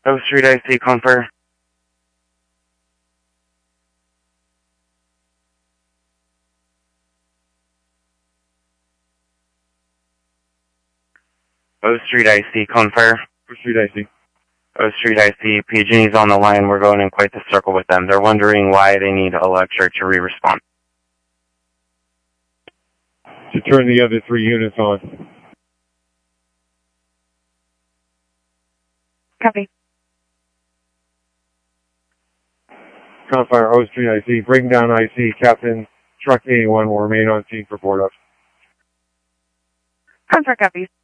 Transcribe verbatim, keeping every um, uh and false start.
O Street I C, confer. O Street I C, confer. O Street I C. O Street I C, P G and E's on the line. We're going in quite the circle with them. They're wondering why they need electric to re-respond. To turn the other three units on. Copy. Confire O Street I C. Bring down I C. Captain Truck eighty-one will remain on scene for board up. Confire copies.